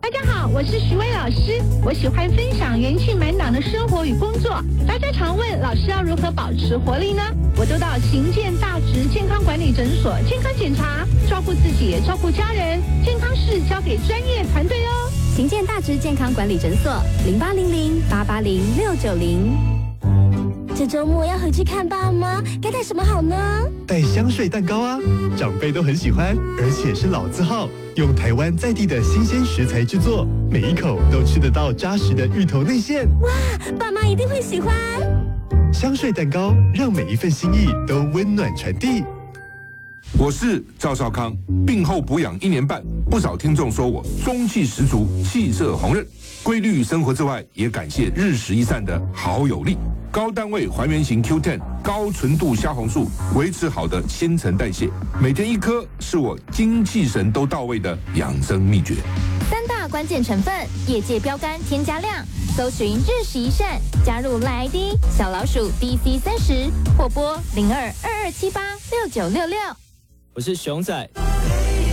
大家好，我是徐薇老师，我喜欢分享元气满档的生活与工作。大家常问老师要如何保持活力呢？我都到行健大直健康管理诊所健康检查，照顾自己也照顾家人，健康事交给专业团队哦。 行健大直健康管理诊所0800880690。 这周末要回去看爸妈，该带什么好呢？ 带香水蛋糕啊，长辈都很喜欢，而且是老字号，用台湾在地的新鲜食材制作，每一口都吃得到扎实的芋头内馅。 哇，爸妈一定会喜欢。 香水蛋糕让每一份心意都温暖传递。 我是赵少康，病后补养1年半，不少听众说我中气十足，气色红润。规律生活之外，也感谢日食一善的好有力。高单位还原型 Q10 高纯度虾红素，维持好的新陈代谢，每天1颗是我精气神都到位的养生秘诀。 3大关键成分，业界标杆添加量，搜寻日食一善，加入赖 ID 小老鼠 DC30，或拨0222786966。 我是熊仔。